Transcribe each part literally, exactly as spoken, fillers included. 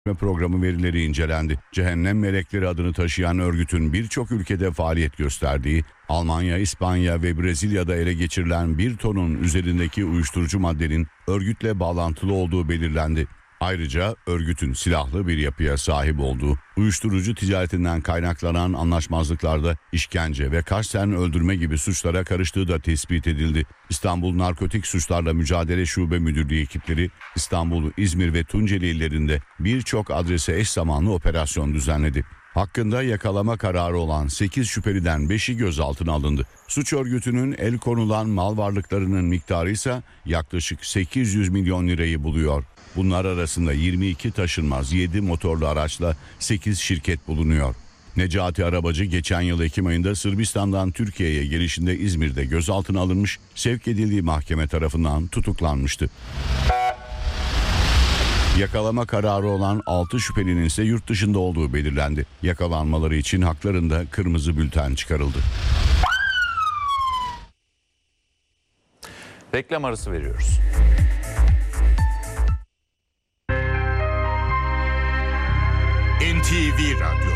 programı verileri incelendi. Cehennem Melekleri adını taşıyan örgütün birçok ülkede faaliyet gösterdiği, Almanya, İspanya ve Brezilya'da ele geçirilen bir tonun üzerindeki uyuşturucu maddenin örgütle bağlantılı olduğu belirlendi. Ayrıca örgütün silahlı bir yapıya sahip olduğu, uyuşturucu ticaretinden kaynaklanan anlaşmazlıklarda işkence ve kasten öldürme gibi suçlara karıştığı da tespit edildi. İstanbul Narkotik Suçlarla Mücadele Şube Müdürlüğü ekipleri İstanbul, İzmir ve Tunceli illerinde birçok adrese eş zamanlı operasyon düzenledi. Hakkında yakalama kararı olan sekiz şüpheliden beşi gözaltına alındı. Suç örgütünün el konulan mal varlıklarının miktarı ise yaklaşık sekiz yüz milyon lirayı buluyor. Bunlar arasında yirmi iki taşınmaz, yedi motorlu araçla sekiz şirket bulunuyor. Necati Arabacı geçen yıl Ekim ayında Sırbistan'dan Türkiye'ye gelişinde İzmir'de gözaltına alınmış, sevk edildiği mahkeme tarafından tutuklanmıştı. Yakalama kararı olan altı şüphelinin ise yurt dışında olduğu belirlendi. Yakalanmaları için haklarında kırmızı bülten çıkarıldı. Reklam arası veriyoruz. N T V Radyo.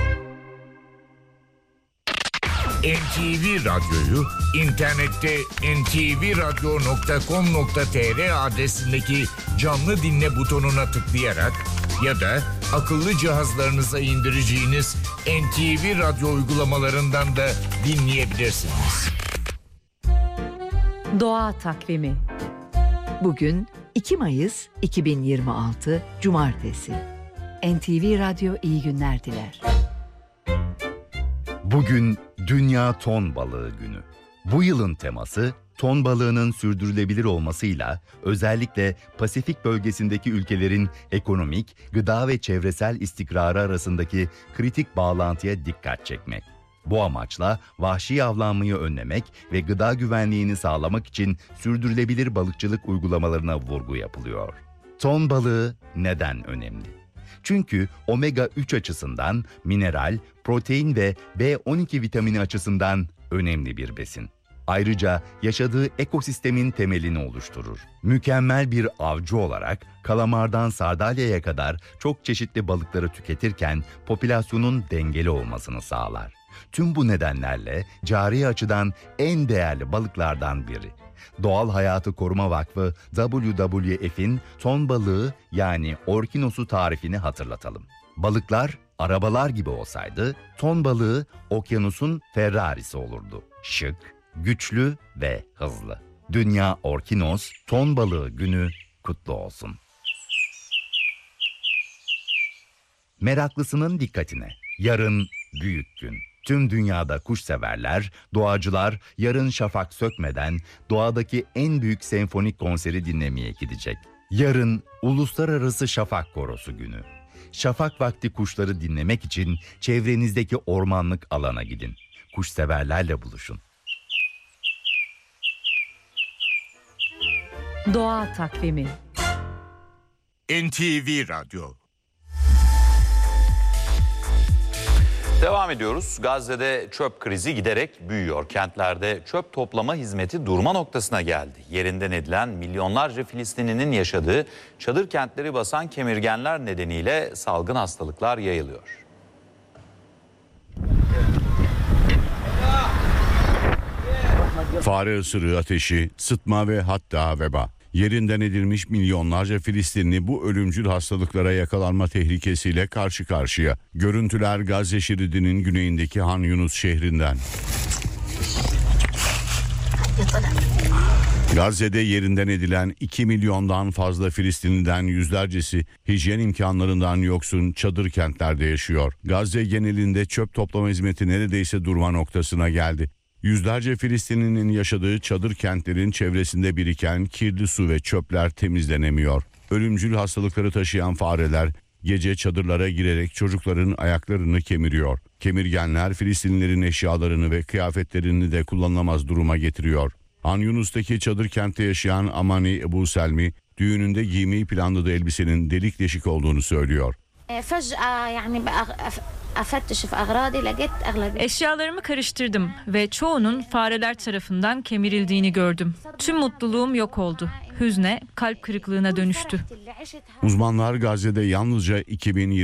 N T V Radyo'yu internette en te ve radyo nokta com nokta tr adresindeki canlı dinle butonuna tıklayarak ya da akıllı cihazlarınıza indireceğiniz N T V Radyo uygulamalarından da dinleyebilirsiniz. Doğa Takvimi. Bugün iki Mayıs iki bin yirmi altı Cumartesi. N T V Radyo iyi günler diler. Bugün Dünya Ton Balığı Günü. Bu yılın teması ton balığının sürdürülebilir olmasıyla özellikle Pasifik bölgesindeki ülkelerin ekonomik, gıda ve çevresel istikrarı arasındaki kritik bağlantıya dikkat çekmek. Bu amaçla vahşi avlanmayı önlemek ve gıda güvenliğini sağlamak için sürdürülebilir balıkçılık uygulamalarına vurgu yapılıyor. Ton balığı neden önemli? Çünkü omega üç açısından mineral, protein ve B on iki vitamini açısından önemli bir besin. Ayrıca yaşadığı ekosistemin temelini oluşturur. Mükemmel bir avcı olarak kalamardan sardalyaya kadar çok çeşitli balıkları tüketirken popülasyonun dengeli olmasını sağlar. Tüm bu nedenlerle cari açıdan en değerli balıklardan biri. Doğal Hayatı Koruma Vakfı W W F'in ton balığı yani orkinos'u tarifini hatırlatalım. Balıklar arabalar gibi olsaydı ton balığı okyanusun Ferrari'si olurdu. Şık, güçlü ve hızlı. Dünya Orkinos Ton Balığı Günü kutlu olsun. Meraklısının dikkatine. Yarın büyük gün. Tüm dünyada kuşseverler, doğacılar yarın şafak sökmeden doğadaki en büyük senfonik konseri dinlemeye gidecek. Yarın Uluslararası Şafak Korosu Günü. Şafak vakti kuşları dinlemek için çevrenizdeki ormanlık alana gidin. Kuşseverlerle buluşun. Doğa Takvimi. N T V Radyo. Devam ediyoruz. Gazze'de çöp krizi giderek büyüyor. Kentlerde çöp toplama hizmeti durma noktasına geldi. Yerinden edilen milyonlarca Filistinlinin yaşadığı çadır kentleri basan kemirgenler nedeniyle salgın hastalıklar yayılıyor. Fare ısırığı, ateşi, sıtma ve hatta veba. Yerinden edilmiş milyonlarca Filistinli bu ölümcül hastalıklara yakalanma tehlikesiyle karşı karşıya. Görüntüler Gazze şeridinin güneyindeki Han Yunus şehrinden. Gazze'de yerinden edilen iki milyondan fazla Filistinliden yüzlercesi hijyen imkanlarından yoksun çadır kentlerde yaşıyor. Gazze genelinde çöp toplama hizmeti neredeyse durma noktasına geldi. Yüzlerce Filistinlinin yaşadığı çadır kentlerin çevresinde biriken kirli su ve çöpler temizlenemiyor. Ölümcül hastalıkları taşıyan fareler gece çadırlara girerek çocukların ayaklarını kemiriyor. Kemirgenler Filistinlilerin eşyalarını ve kıyafetlerini de kullanılamaz duruma getiriyor. Han Yunus'taki çadır kentte yaşayan Amani Ebu Selmi, düğününde giymeyi planladığı elbisenin delik deşik olduğunu söylüyor. Eşyalarımı karıştırdım ve çoğunun fareler tarafından kemirildiğini gördüm. Tüm mutluluğum yok oldu. Hüzne, kalp kırıklığına dönüştü. Uzmanlar Gazze'de yalnızca iki bin